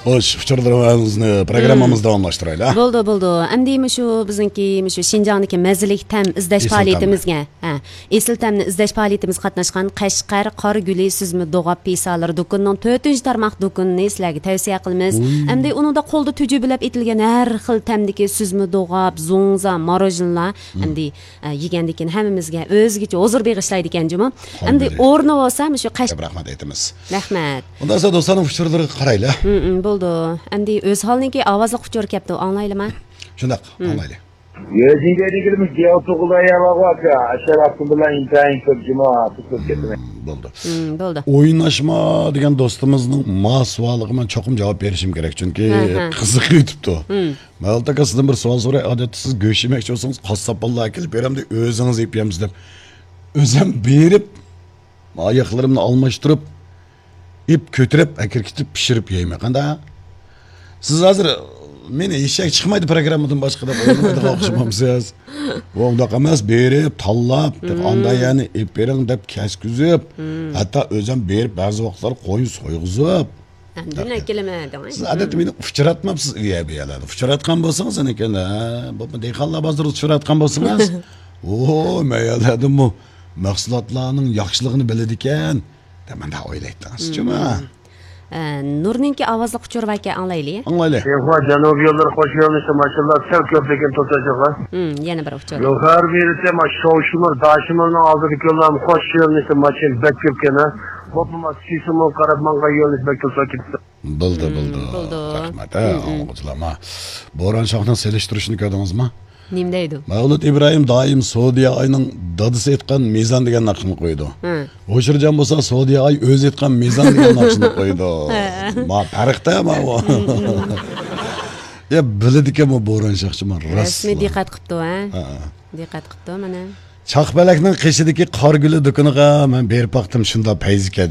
Xo'sh, uchirdiramizni programmamizni davomlashtiraylik. Bo'ldi. Endi shu bizniki shu Shinjongdagi mazalik tam izlash faoliyatimizga, esil tamni izlash faoliyatimizga qatnashgan Qashqar Qorguli Suzma Do'g'ab Pisalar do'konining 4-tarmoq do'konini sizlarga tavsiya qilamiz. Endi uningda qo'lda tujubilab etilgan har xil tamdagi suzma do'g'ab, zo'ngza, marojinlar endi yegandikin hammamizga o'zgacha huzur bag'ishlaydi ekan juma. Endi o'rni olsam shu Rahmat aytamiz. Rahmat. Undan so'ng do'stlarning uchirdirga qaraylik. Bo'ldi. Endi o'z holiniki ovozli uchur kepti, anglaylimi? Shundoq, anglaylik. Yözinge digilimiz diye otuğulaya bakı. Aşağı hakkında intihayın köp cuma tutup getirmek. Bo'ldi. O'ynashma degan do'stimizning savoliga men cho'qim javob berishim kerak, chunki qiziq yutibdi. Malta sizdan bir savol so'ray, odatda siz go'sht yemoqchi bo'lsangiz, qassoblar kelib beramda o'zingiz yeyapsiz deb. O'zim berib, oyoqlarimni almashtirib, ip ko'tarib, akirkitib pishirib yeyman. Qanday? Siz hozir meni eshak chiqmaydi programmadan boshqa deb o'ylamaydigan o'xshamamsiz. Unda emas, berib, tanlab, deb anda ya'ni ip bering deb kaskizib, hatto o'zim berib ba'zi vaqtlar qo'yin so'yg'izib. Bunday kelmaydi. Siz odatda meni uchratmabsiz uyabiyalar. Uchratgan bo'lsangiz ekan, bu dehqonlar bozorida uchratgan bo'lsangiz, mayyaladimi? Mahsulotlarning yaxshiligini biladi ekan, deb men o'ylaytdingiz-chimi? Nurninki ovozli uchur vaka anglaylik. Anglaylik. Janubiy yo'llar qo'sh yo'lni maşallah sel köplekin tutacaklar. Yana bir uchur. Yuqar birisi şovşumur, daşımırın aldırık yollarım qo'sh yo'lni maçın bekköpkene. Hopuma sisimo qarabmanga yo'lni bekköpkene. Bildi. Rahmat. O'quvchilar, Bo'ron shohning selishtirishini ko'rdingizmi? Nim deydi? Mavlud Ibrohim doim Saudiya oyning dadisi aytgan mezon degan naqshni qo'ydi. O'shirjan bo'lsa Saudiya oy o'zi aytgan mezon degan naqshni qo'ydi. Ma farqda ma bu. Ya biladigan bu Bo'ron shohchi men rasmiy diqqat qilibdi, Diqqat qilibdi mana. Chaqbalakning qishidagi qorguli do'koniga men berib baqdim, shunda payziga